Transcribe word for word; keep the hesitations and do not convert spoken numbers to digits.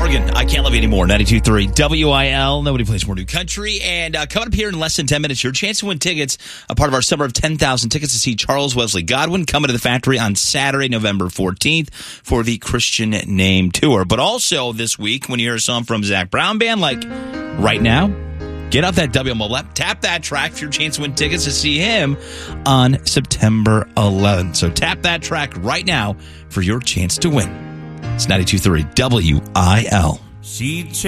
Morgan, I Can't Love You Anymore, ninety-two point three W I L. Nobody plays more new country. And uh, coming up here in less than ten minutes, your chance to win tickets, a part of our summer of ten thousand tickets to see Charles Wesley Godwin coming to the Factory on Saturday, November fourteenth for the Christian Name Tour. But also this week, when you hear a song from Zach Brown Band, like right now, get off that W Mobile app, tap that track for your chance to win tickets to see him on September eleventh. So tap that track right now for your chance to win. It's ninety-two point three W I L. She